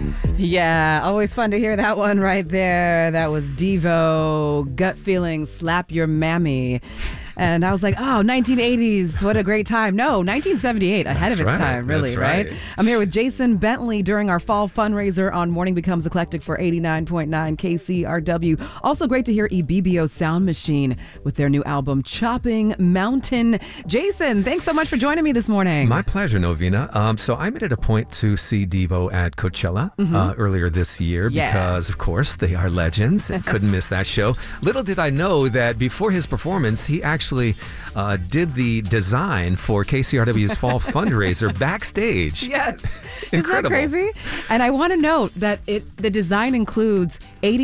Yeah, always fun to hear that one right there. That was Devo, Gut Feeling, Slap Your Mammy. And I was like, oh, 1980s, what a great time. No, 1978, ahead of its time, really, right? I'm here with Jason Bentley during our fall fundraiser on Morning Becomes Eclectic for 89.9 KCRW. Also great to hear Ibibio Sound Machine with their new album, Chopping Mountain. Jason, thanks so much for joining me this morning. My pleasure, Novena. So I made it a point to see Devo at Coachella earlier this year because, of course, they are legends and couldn't miss that show. Little did I know that before his performance, he actually did the design for KCRW's fall fundraiser backstage. Yes. Incredible. Isn't that crazy? And I want to note that the design includes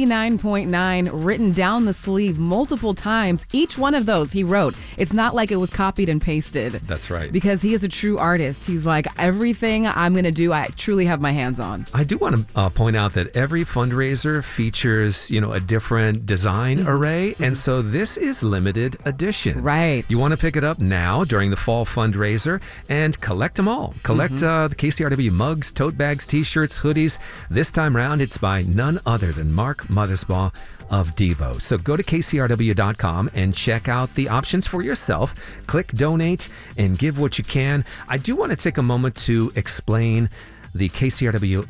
89.9 written down the sleeve multiple times. Each one of those he wrote. It's not like it was copied and pasted. That's right. Because he is a true artist. He's like, everything I'm going to do, I truly have my hands on. I do want to point out that every fundraiser features, a different design array. And so this is limited edition. Right. You want to pick it up now during the fall fundraiser and collect them all. Collect the KCRW mugs, tote bags, t-shirts, hoodies. This time round, it's by none other than Mark Mothersbaugh of Devo. So go to KCRW.com and check out the options for yourself. Click donate and give what you can. I do want to take a moment to explain the KCRW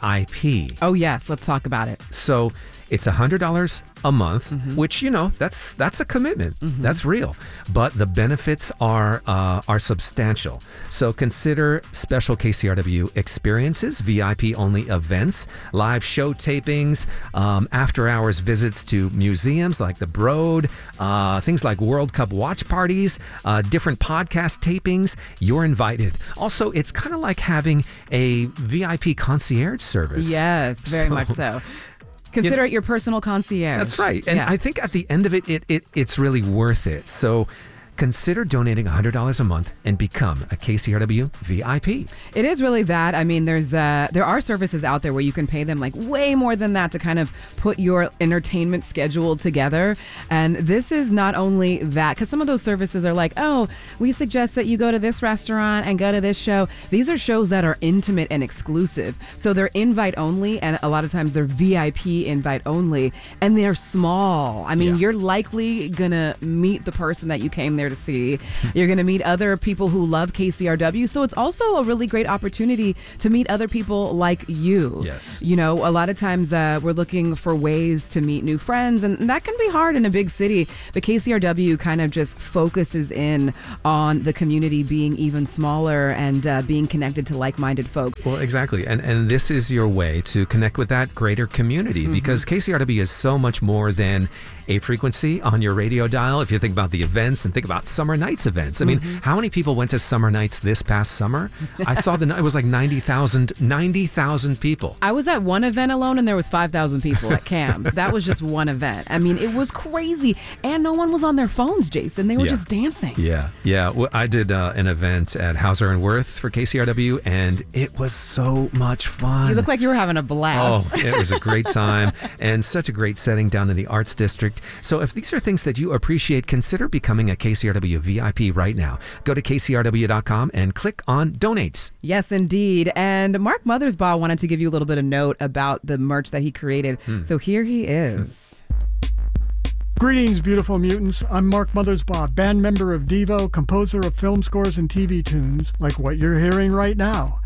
VIP. Oh, yes. Let's talk about it. So it's $100 a month, which, that's a commitment. That's real. But the benefits are substantial. So consider special KCRW experiences, VIP-only events, live show tapings, after-hours visits to museums like the Broad, things like World Cup watch parties, different podcast tapings. You're invited. Also, it's kind of like having a VIP concierge service. Yes, very much so. Consider it your personal concierge. That's right. And I think at the end of it's really worth it. So consider donating $100 a month and become a KCRW VIP. It is really that. I mean, there are services out there where you can pay them like way more than that to kind of put your entertainment schedule together. And this is not only that, because some of those services are like, oh, we suggest that you go to this restaurant and go to this show. These are shows that are intimate and exclusive. So they're invite only, and a lot of times they're VIP invite only, and they're small. I mean, you're likely going to meet the person that you came there to see. You're going to meet other people who love KCRW. So it's also a really great opportunity to meet other people like you. Yes. A lot of times we're looking for ways to meet new friends, and that can be hard in a big city. But KCRW kind of just focuses in on the community being even smaller and being connected to like-minded folks. Well, exactly. And this is your way to connect with that greater community because KCRW is so much more than a frequency on your radio dial. If you think about the events and think about Summer Nights events. I mean, how many people went to Summer Nights this past summer? I saw it was like 90,000 people. I was at one event alone and there was 5,000 people at CAM. That was just one event. I mean, it was crazy. And no one was on their phones, Jason. They were just dancing. Yeah. Well, I did an event at Hauser and Wirth for KCRW and it was so much fun. You look like you were having a blast. Oh, it was a great time and such a great setting down in the Arts District. So if these are things that you appreciate, consider becoming a KCRW VIP right now. Go to KCRW.com and click on Donates. Yes, indeed. And Mark Mothersbaugh wanted to give you a little bit of note about the merch that he created. So here he is. Greetings, beautiful mutants. I'm Mark Mothersbaugh, band member of Devo, composer of film scores and TV tunes, like what you're hearing right now.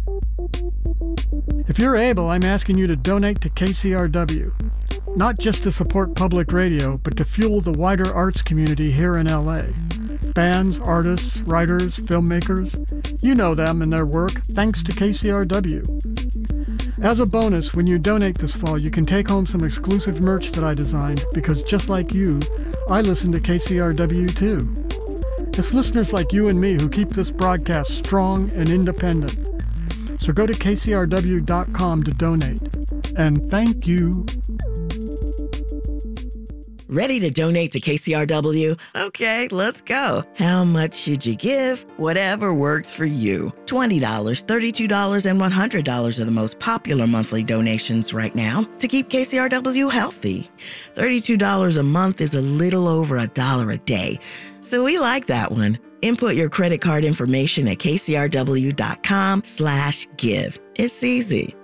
If you're able, I'm asking you to donate to KCRW. Not just to support public radio, but to fuel the wider arts community here in LA. Bands, artists, writers, filmmakers, you know them and their work thanks to KCRW. As a bonus, when you donate this fall, you can take home some exclusive merch that I designed because just like you, I listen to KCRW too. It's listeners like you and me who keep this broadcast strong and independent. So go to KCRW.com to donate. And thank you. Ready to donate to KCRW? Okay, let's go. How much should you give? Whatever works for you. $20, $32, and $100 are the most popular monthly donations right now to keep KCRW healthy. $32 a month is a little over $1 a day. So we like that one. Input your credit card information at kcrw.com/give. It's easy.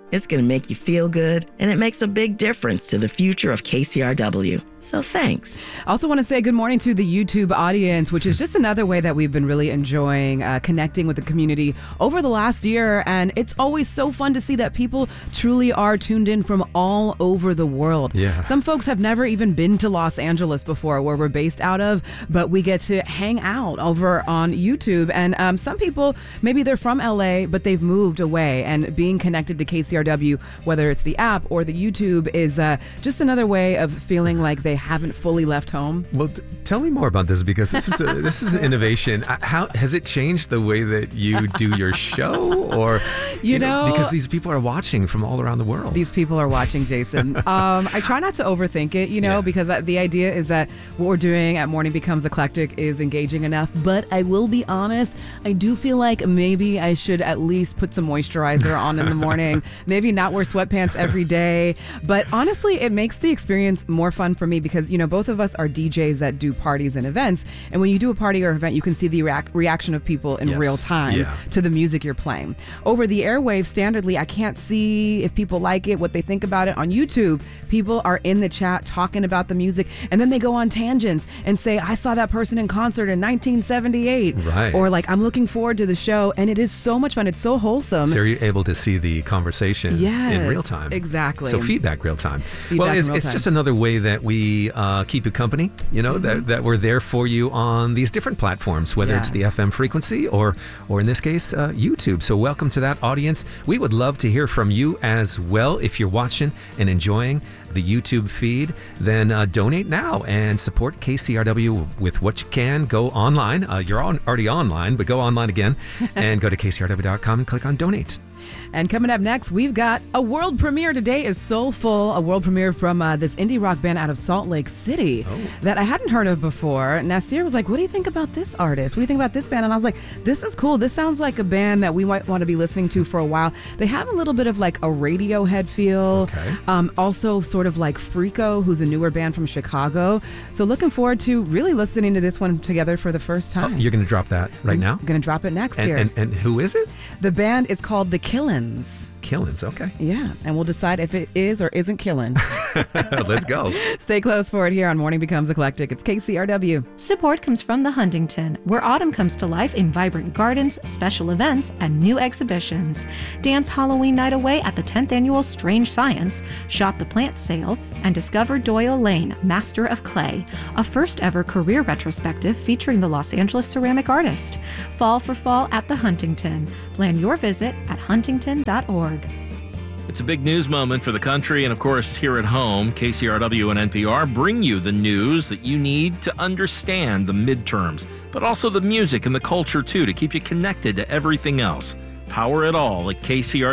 It's going to make you feel good, and it makes a big difference to the future of KCRW. So thanks. I also want to say good morning to the YouTube audience, which is just another way that we've been really enjoying connecting with the community over the last year. And it's always so fun to see that people truly are tuned in from all over the world. Yeah. Some folks have never even been to Los Angeles before, where we're based out of, but we get to hang out over on YouTube. And some people, maybe they're from LA, but they've moved away. And being connected to KCRW, whether it's the app or the YouTube, is just another way of feeling like they haven't fully left home. Well, tell me more about this, because this is an innovation. How has it changed the way that you do your show? Or you know, because these people are watching from all around the world. These people are watching, Jason. I try not to overthink it, because the idea is that what we're doing at Morning Becomes Eclectic is engaging enough. But I will be honest, I do feel like maybe I should at least put some moisturizer on in the morning. Maybe not wear sweatpants every day. But honestly, it makes the experience more fun for me, because, both of us are DJs that do parties and events. And when you do a party or event, you can see the reaction of people in real time to the music you're playing. Over the airwaves, standardly, I can't see if people like it, what they think about it. On YouTube, people are in the chat talking about the music, and then they go on tangents and say, I saw that person in concert in 1978. Right. Or like, I'm looking forward to the show. And it is so much fun. It's so wholesome. So you're able to see the conversation in real time. Exactly. So feedback real time. Feedback it's just another way that we keep you company, that we're there for you on these different platforms, whether it's the FM frequency or in this case, YouTube. So welcome to that audience. We would love to hear from you as well. If you're watching and enjoying the YouTube feed, then donate now and support KCRW with what you can. Go online. You're already online, but go online again and go to kcrw.com and click on donate. And coming up next, we've got a world premiere. Today is Soulful, a world premiere from this indie rock band out of Salt Lake City that I hadn't heard of before. Nasir was like, what do you think about this artist? What do you think about this band? And I was like, this is cool. This sounds like a band that we might want to be listening to for a while. They have a little bit of like a Radiohead feel. Okay. Also sort of like Freako, who's a newer band from Chicago. So looking forward to really listening to this one together for the first time. You're going to drop that right now? I'm going to drop it next here. And who is it? The band is called The Killins. Killins, okay. Yeah, and we'll decide if it is or isn't killing. Let's go. Stay close for it here on Morning Becomes Eclectic. It's KCRW. Support comes from the Huntington, where autumn comes to life in vibrant gardens, special events, and new exhibitions. Dance Halloween night away at the 10th annual Strange Science, shop the plant sale, and discover Doyle Lane, Master of Clay, a first ever career retrospective featuring the Los Angeles ceramic artist. Fall for fall at the Huntington. Plan your visit at huntington.org. It's a big news moment for the country, and of course, here at home, KCRW and NPR bring you the news that you need to understand the midterms, but also the music and the culture, too, to keep you connected to everything else. Power it all at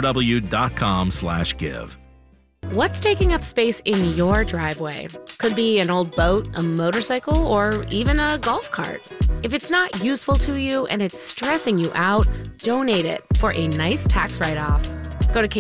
kcrw.com/give. What's taking up space in your driveway? Could be an old boat, a motorcycle, or even a golf cart. If it's not useful to you and it's stressing you out, donate it for a nice tax write-off. Go to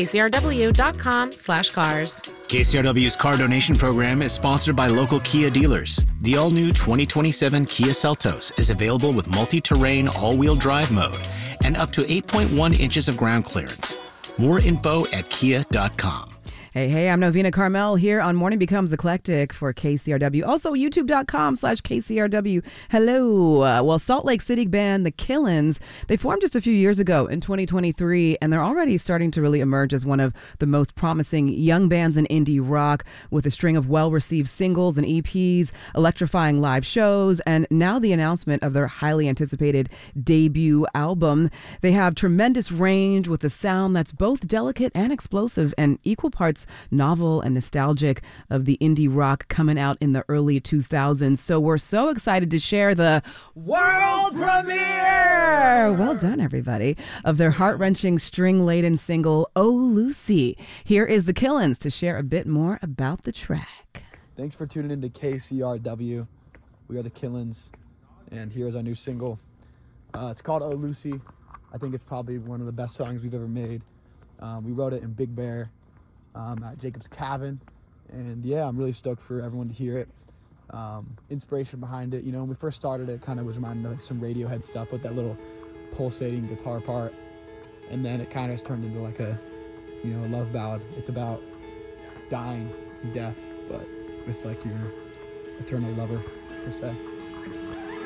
kcrw.com/cars. KCRW's car donation program is sponsored by local Kia dealers. The all-new 2027 Kia Seltos is available with multi-terrain all-wheel drive mode and up to 8.1 inches of ground clearance. More info at kia.com. Hey, I'm Novena Carmel here on Morning Becomes Eclectic for KCRW. Also, youtube.com/KCRW. Hello. Well, Salt Lake City band, The Killins, they formed just a few years ago in 2023, and they're already starting to really emerge as one of the most promising young bands in indie rock, with a string of well-received singles and EPs, electrifying live shows, and now the announcement of their highly anticipated debut album. They have tremendous range with a sound that's both delicate and explosive, and equal parts novel and nostalgic of the indie rock coming out in the early 2000s. So we're so excited to share the world premiere, well done everybody, of their heart-wrenching string-laden single, Oh Lucy. Here is The Killins to share a bit more about the track. Thanks for tuning in to KCRW. We are The Killins, and here's our new single. It's called Oh Lucy. I think it's probably one of the best songs we've ever made. We wrote it in Big Bear, at Jacob's Cabin, and yeah, I'm really stoked for everyone to hear it. Inspiration behind it, when we first started, it kind of was reminding of like some Radiohead stuff with that little pulsating guitar part, and then it kind of has turned into like a you know, a love ballad. It's about dying, death, but with like your eternal lover per se.